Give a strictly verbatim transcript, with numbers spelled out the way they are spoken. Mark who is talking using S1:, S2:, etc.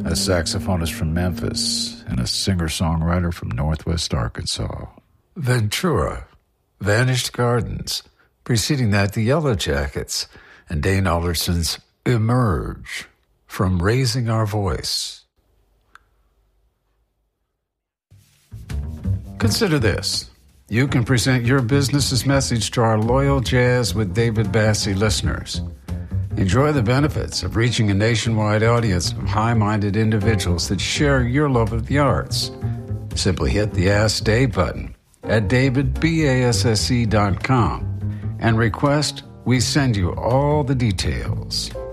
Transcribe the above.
S1: a saxophonist from Memphis, and a singer-songwriter from Northwest Arkansas. Ventura, Vanished Gardens, preceding that the Yellow Jackets, and Dane Alderson's Emerge from Raising Our Voice. Consider this. You can present your business's message to our loyal Jazz with David Bassie listeners. Enjoy the benefits of reaching a nationwide audience of high-minded individuals that share your love of the arts. Simply hit the Ask Dave button at david basse dot com and request we send you all the details.